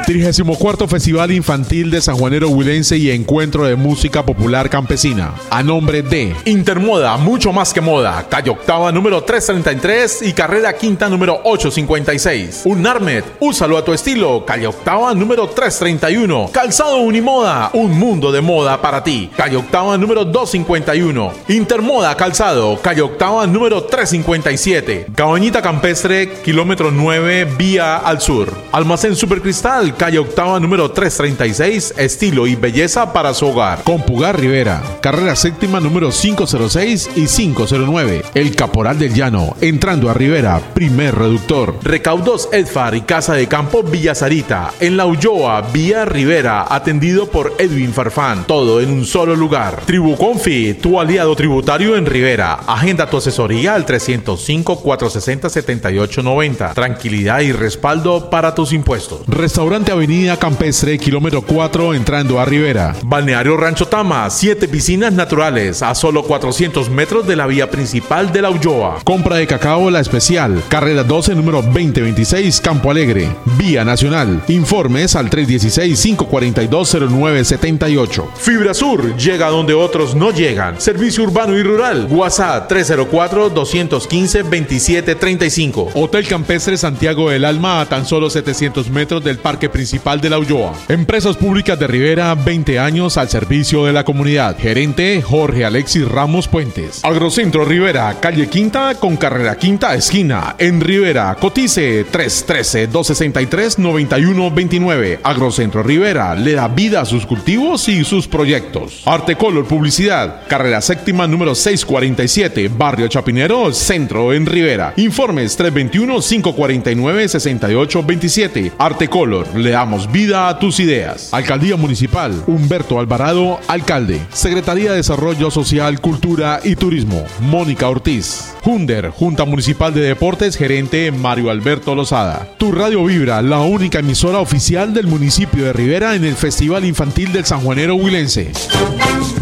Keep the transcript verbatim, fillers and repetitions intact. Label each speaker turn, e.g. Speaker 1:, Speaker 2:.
Speaker 1: trigésimo cuarto Festival Infantil de Sanjuanero Huilense y Encuentro de Música Popular Campesina. A nombre de
Speaker 2: Intermoda, mucho más que moda. Calle Octava número trescientos treinta y tres y Carrera Quinta número ochocientos cincuenta y seis. Unarmed, úsalo a tu estilo. Calle Octava número trescientos treinta y uno. Calzado Unimoda, un mundo de moda para ti. Calle Octava número doscientos cincuenta y uno. Intermoda Calzado, Calle Octava número trescientos cincuenta y siete. Cabañita Campestre, kilómetro nueve, vía al sur. Almacén Supercristal, Calle Octava número trescientos treinta y seis, estilo y belleza para su hogar.
Speaker 1: Compugar Rivera, carrera séptima número quinientos seis y quinientos nueve. El Caporal del Llano, entrando a Rivera, primer reductor.
Speaker 2: Recaudos Edfar y Casa de Campo Villa Sarita, en La Ulloa, vía Rivera, atendido por Edwin Farfán, todo en un solo lugar. Tribuconfi, tu aliado tributario en Rivera. Agenda tu asesoría al trescientos cinco, cuatrocientos sesenta, setenta y ocho noventa. Tranquilidad y respaldo para tus impuestos.
Speaker 1: Restaurante Avenida Campestre, kilómetro cuatro, entrando a Rivera.
Speaker 2: Balneario Rancho Tama, siete piscinas naturales a solo cuatrocientos metros de la vía principal de La Ulloa.
Speaker 1: Compra de cacao La Especial, carrera doce, número veinte veintiséis, Campo Alegre, vía nacional. Informes al tres uno seis, cinco cuatro dos, cero nueve siete ocho.
Speaker 2: Fibra Sur, llega donde otros no llegan. Servicio urbano y rural. WhatsApp tres cero cuatro, dos uno cinco, veintisiete treinta y cinco.
Speaker 1: Hotel Campestre Santiago del Alma, a tan solo setecientos metros del parque principal de La Ulloa. Empresas Públicas de Rivera, veinte años al servicio de la comunidad. Gerente Jorge Alexis Ramos Puentes. Agrocentro Rivera, calle Quinta con carrera Quinta esquina. En Rivera, cotice tres uno tres, dos seis tres, nueve uno dos nueve. Agrocentro Rivera le da vida a sus cultivos y sus proyectos. Arte Color Publicidad, carrera séptima número seiscientos cuarenta y siete, Barrio Chapinero, Centro en Rivera. Informes tres dos uno, cinco cuatro nueve, seis ocho dos siete. Arte Color, le damos vida a tus ideas. Alcaldía Municipal, Humberto Alvarado, alcalde. Secretaría de Desarrollo Social, Cultura y Turismo, Mónica Ortiz. Junder, Junta Municipal de Deportes, gerente Mario Alberto Lozada. Tu Radio Vibra, la única emisora oficial del municipio de Rivera en el Festival Infantil del Sanjuanero Huilense.